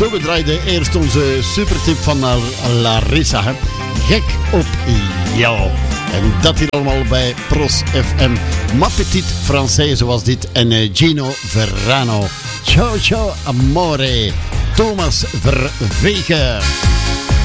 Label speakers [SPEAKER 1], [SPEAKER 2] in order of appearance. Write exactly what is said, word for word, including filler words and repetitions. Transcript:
[SPEAKER 1] Zo, we draaiden eerst onze supertip van Larissa. Hè? Gek op jou. En dat hier allemaal bij Pros F M. Ma Petite Français zoals dit. En uh, Gino Verrano. Ciao, ciao, amore. Thomas Vervegen.